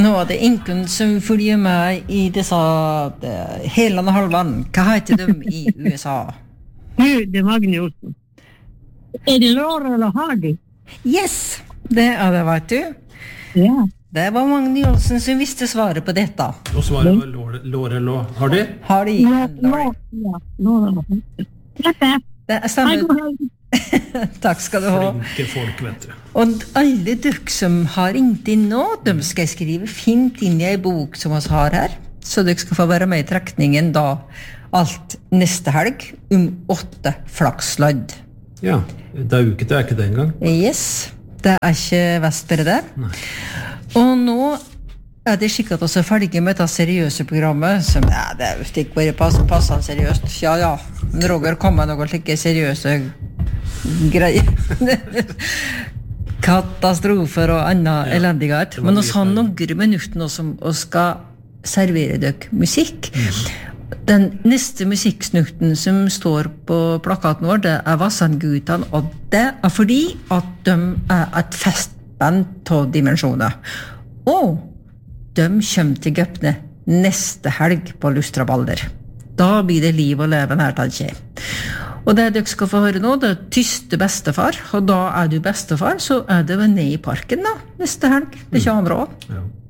Nå er det ingen som følger med I disse helene halvand. Hva heter de I USA? Det er Magne Olsen. Det Laura eller Hardy? Yes, det det, vet du. Ja. Det var Magne Olsen som visste svaret på dette. Og svaret var Laurel og Hardy? Hardy. Ja, Laura. Det stemmer. Takk skal du ha. Flinke folk, vet du. Og alle dere som har ringt inn nå, de skal skrive fint inn I en bok som vi har her, så dere skal få være med I trekningen da alt neste helg 8 flakslodd. Ja, det uke, det ikke det engang. Yes, det ikke Vestberg der. Nei. Og nå det skikkert også ferdig med dette seriøse programmet, som det ikke bare passer seriøst. Ja, men Roger kom med noen slike seriøse greier. Katastrofer og annen elendighet. Men vi har noen minutter nå som vi skal servere dere musikk. Den neste musikksnukten som står på plakaten vår, det Vassandgutan, og det fordi at de et festband av dimensjoner. Og de kommer til Gøpne neste helg på Lustrabalder. Da blir det liv og leven her til skje. Og det dere skal få høre nå, det tyste bestefar, og da du bestefar, så det vel ned I parken da, neste helg, det kommer bra. Ja.